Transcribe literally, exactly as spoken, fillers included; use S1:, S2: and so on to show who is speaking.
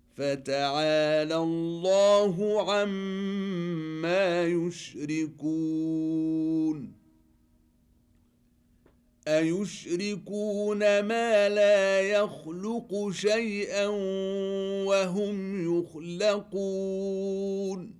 S1: فتعالى الله عما يشركون أيشركون ما لا يخلق شيئا وهم يخلقون